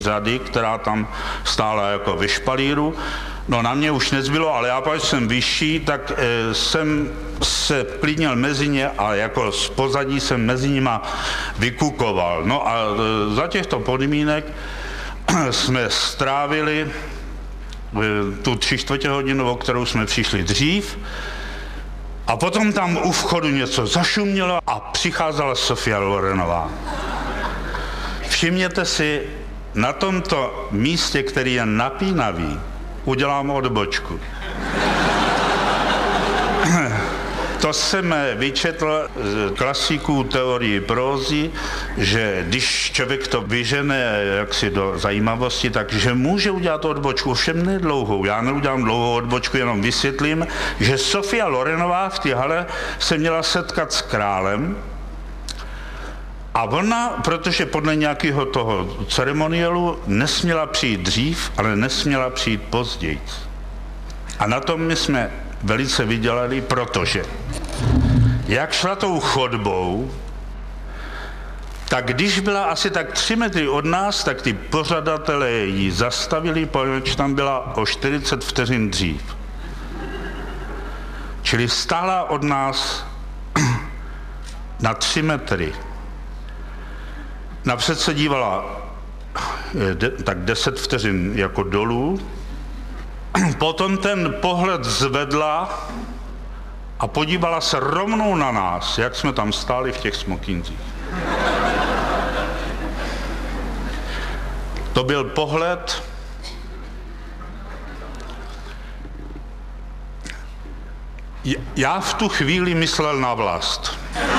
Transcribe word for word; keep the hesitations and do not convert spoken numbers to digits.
řady, která tam stála jako ve špalíru. No na mě už nezbylo, ale já protože jsem vyšší, tak e, jsem se plíněl mezi ně a jako z pozadí jsem mezi nima vykukoval. No a e, za těchto podmínek jsme strávili e, tu tři čtvrtě hodinu, o kterou jsme přišli dřív. A potom tam u vchodu něco zašumělo a přicházela Sofia Lorenová. Všimněte si, na tomto místě, který je napínavý, udělám odbočku. To jsem vyčetl z klasiků teorii prózy, že když člověk to vyžene jaksi do zajímavosti, takže může udělat odbočku, ovšem nedlouhou. Já neudělám dlouhou odbočku, jenom vysvětlím, že Sofia Lorenová v té hale se měla setkat s králem a ona, protože podle nějakého toho ceremoniálu nesměla přijít dřív, ale nesměla přijít později. A na tom my jsme velice vydělali, protože jak šla tou chodbou, tak když byla asi tak tři metry od nás, tak ty pořadatelé ji zastavili, protože tam byla o čtyřicet vteřin dřív. Čili stála od nás na tři metry. Napřed se dívala de, tak deset vteřin jako dolů, potom ten pohled zvedla a podívala se rovnou na nás, jak jsme tam stáli v těch smokincích. To byl pohled, já v tu chvíli myslel na vlast.